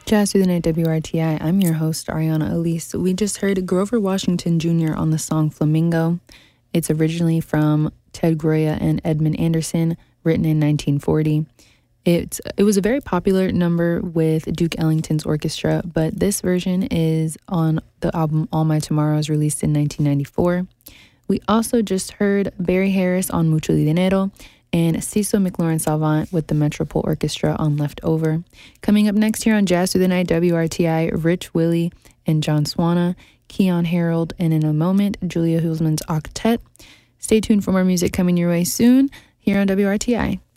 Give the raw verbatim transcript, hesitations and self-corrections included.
Jazz Through the Night W R T I. I'm your host, Ariana Elise. We just heard Grover Washington Junior on the song Flamingo. It's originally from Ted Groya and Edmund Anderson, written in nineteen forty. It's, it was a very popular number with Duke Ellington's orchestra, but this version is on the album All My Tomorrows, released in nineteen ninety-four. We also just heard Barry Harris on Mucho Dinero and Ciso McLaurin Salvant with the Metropole Orchestra on Leftover. Coming up next here on Jazz Through the Night W R T I, Rich Willie and John Swana, Keon Harold, and in a moment, Julia Hulsman's Octet. Stay tuned for more music coming your way soon here on W R T I.